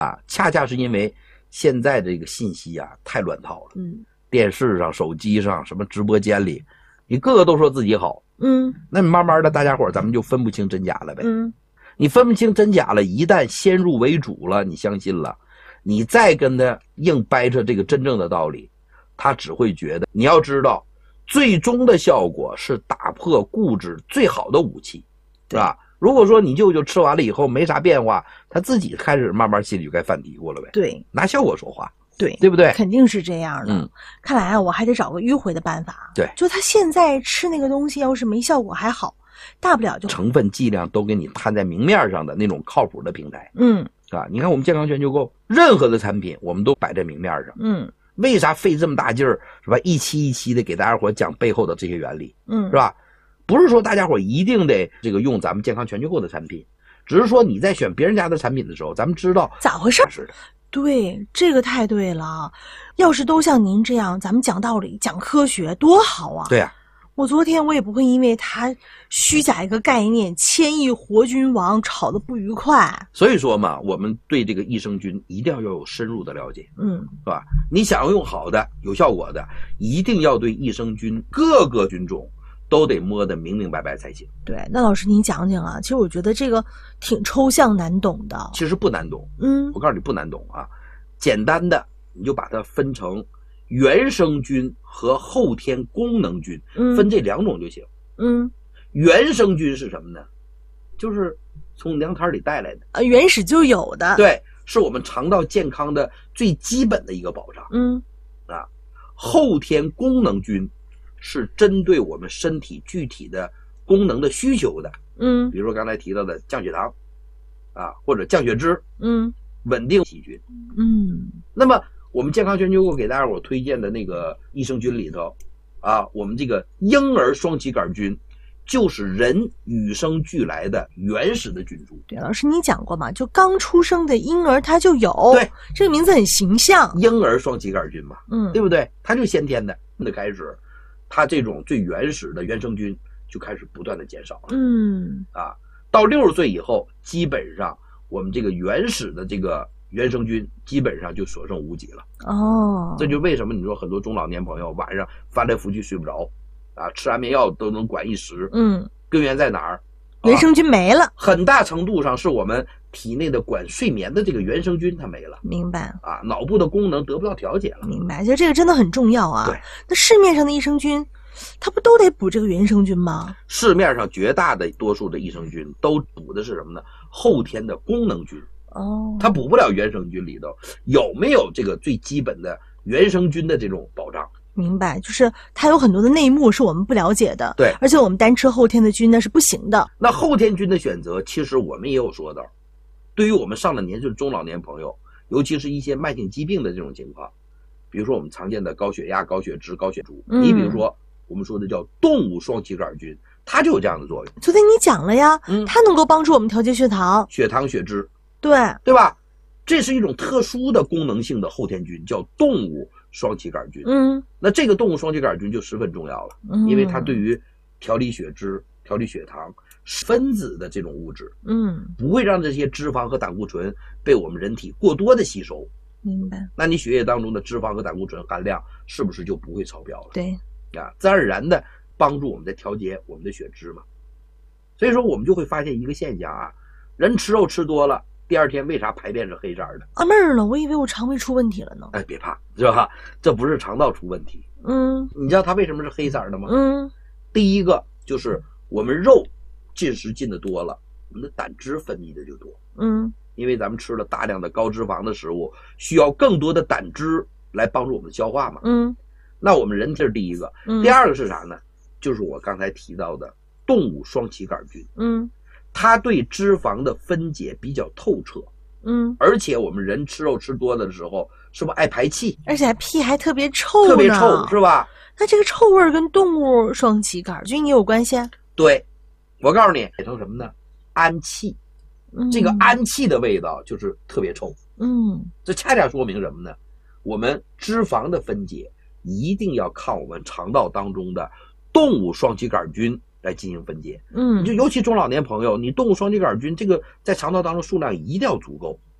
恰恰是因为现在这个信息啊太乱套了，电视上、手机上、什么直播间里，你个个都说自己好，那你慢慢的大家伙咱们就分不清真假了呗，你分不清真假了，一旦先入为主了，你相信了，你再跟他硬掰扯这个真正的道理，他只会觉得，你要知道，最终的效果是打破固执最好的武器，是吧？如果说你舅舅吃完了以后没啥变化，他自己开始慢慢心里就该犯嘀咕了呗。 对， 拿效果说话， 对不对？ 肯定是这样的。看来我还得找个迂回的办法。 对， 就他现在吃那个东西，要是没效果还好，大不了就成分剂量都给你摊在明面上的那种靠谱的平台。你看我们健康全球购，任何的产品我们都摆在明面上。为啥费这么大劲儿，是吧？一期一期的给大家伙讲背后的这些原理，是吧？不是说大家伙一定得这个用咱们健康全球购的产品，只是说你在选别人家的产品的时候，咱们知道咋回事。对，这个太对了。要是都像您这样，咱们讲道理、讲科学，多好啊！ 对呀。 我昨天我也不会因为他虚假一个概念千亿活菌王吵得不愉快。 所以说嘛，我们对这个益生菌一定要有深入的了解，是吧？你想要用好的、有效果的，一定要对益生菌各个菌种都得摸得明明白白才行。 对，那老师您讲讲啊，其实我觉得这个挺抽象难懂的。 其实不难懂，我告诉你不难懂啊，简单的你就把它分成原生菌和后天功能菌，分这两种就行。原生菌是什么呢？就是从娘胎里带来的， 原始就有的。 对，是我们肠道健康的最基本的一个保障。后天功能菌是针对我们身体具体的功能的需求的。比如说刚才提到的降血糖或者降血脂，稳定细菌。那么我们健康全球购给大家伙推荐的那个益生菌里头我们这个婴儿双歧杆菌就是人与生俱来的原始的菌株。 对，老师你讲过嘛，就刚出生的婴儿他就有。 对， 这个名字很形象， 婴儿双歧杆菌嘛，对不对？它就先天的开始，它这种最原始的原生菌就开始不断的减少了。到60岁以后，基本上我们这个原始的这个原生菌基本上就所剩无几了。这就为什么你说很多中老年朋友晚上翻来覆去睡不着吃安眠药都能管一时。根源在哪儿？ 原生菌没了， 很大程度上是我们体内的管睡眠的这个原生菌它没了。 明白脑部的功能得不到调节了。 明白，就这个真的很重要啊。 对， 那市面上的益生菌它不都得补这个原生菌吗？ 市面上绝大多数的益生菌都补的是什么呢？后天的功能菌。它补不了原生菌里头有没有这个最基本的原生菌的这种保障。 明白，就是它有很多的内幕是我们不了解的。 对， 而且我们单吃后天的菌那是不行的。 那后天菌的选择其实我们也有说到，对于我们上了年就是中老年朋友，尤其是一些慢性疾病的这种情况，比如说我们常见的高血压、高血脂、高血猪，你比如说我们说的叫动物双歧杆菌，它就有这样的作用。 昨天你讲了呀，它能够帮助我们调节血糖、 血血脂， 对吧？这是一种特殊的功能性的后天菌，叫动物双歧杆菌。那这个动物双歧杆菌就十分重要了，因为它对于调理血脂、调理血糖分子的这种物质，不会让这些脂肪和胆固醇被我们人体过多的吸收。 明白。 那你血液当中的脂肪和胆固醇含量是不是就不会超标了？ 对自然而然的帮助我们在调节我们的血脂嘛。所以说我们就会发现一个现象人吃肉吃多了，第二天为啥排便是黑色的？ 妹儿了，我以为我肠胃出问题了呢。 别怕，是吧？这不是肠道出问题。你知道它为什么是黑色的吗？第一个就是我们肉进食进的多了，我们的胆汁分泌的就多。因为咱们吃了大量的高脂肪的食物，需要更多的胆汁来帮助我们消化嘛。那我们人这是第一个。第二个是啥呢？就是我刚才提到的动物双歧杆菌。它对脂肪的分解比较透彻。而且我们人吃肉吃多了的时候，是不是爱排气？ 而且屁还特别臭呢。 特别臭，是吧？ 那这个臭味跟动物双歧杆菌也有关系？ 对，我告诉你，变成什么呢？氨气。这个氨气的味道就是特别臭。这恰恰说明什么呢？我们脂肪的分解一定要靠我们肠道当中的动物双歧杆菌来进行分解。就尤其中老年朋友，你动物双歧杆菌这个在肠道当中数量一定要足够。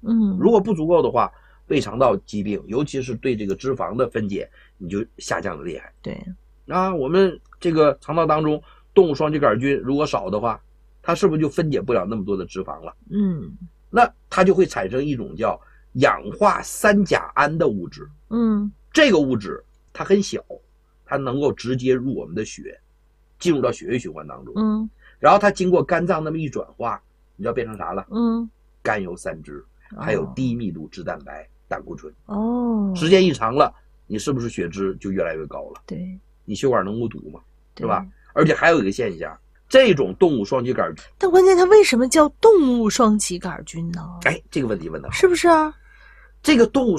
如果不足够的话，胃肠道疾病，尤其是对这个脂肪的分解，你就下降的厉害。 对啊，我们这个肠道当中动物双歧杆菌如果少的话，它是不是就分解不了那么多的脂肪了？那它就会产生一种叫氧化三甲胺的物质。这个物质它很小，它能够直接入我们的血，进入到血液循环当中。然后它经过肝脏那么一转化，你知道变成啥了？甘油三酯，还有低密度脂蛋白、胆固醇。时间一长了，你是不是血脂就越来越高了？ 对， 你血管能无堵嘛，是吧？而且还有一个现象，这种动物双歧杆菌， 但关键它为什么叫动物双歧杆菌呢？ 哎，这个问题问的好， 是不是啊？ 这个动物